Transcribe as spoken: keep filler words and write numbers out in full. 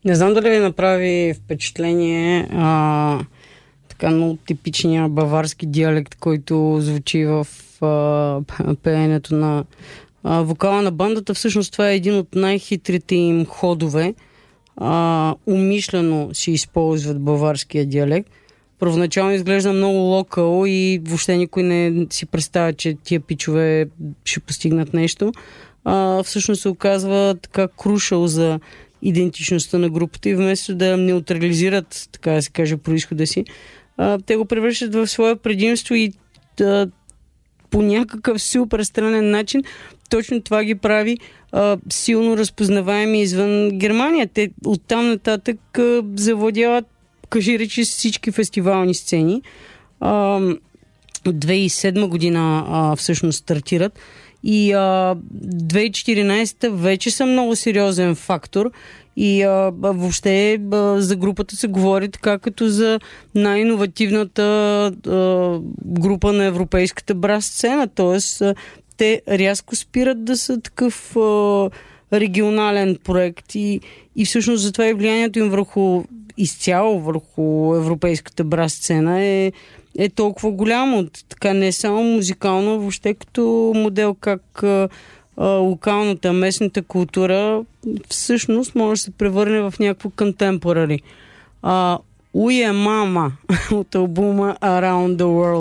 Не знам дали ви направи впечатление а, така много типичния баварски диалект, който звучи в а, пеенето на а, вокала на бандата. Всъщност това е един от най-хитрите им ходове. А, умишлено си използват баварския диалект. Първоначално изглежда много локал и въобще никой не си представя, че тия пичове ще постигнат нещо. А, всъщност се оказва така крушал за идентичността на групата и вместо да неутрализират, така да се каже, произхода си, а, те го превръщат в свое предимство и да, по някакъв супер странен начин точно това ги прави а, силно разпознаваеми извън Германия. Те оттам нататък а, завладяват, кажи речи, всички фестивални сцени. А, две хиляди и седма година а, всъщност стартират и а, две хиляди и четиринадесета вече са много сериозен фактор и а, въобще а, за групата се говори така като за най-иновативната а, група на европейската брас сцена. Тоест а, те рязко спират да са такъв а, регионален проект и, и всъщност затова и влиянието им върху изцяло върху европейската брас сцена е, е толкова голямо. Така не само музикално, а въобще като модел как а, а, локалната, местната култура всъщност може да се превърне в някакво контемпорари. Уе мама от албума Around the World.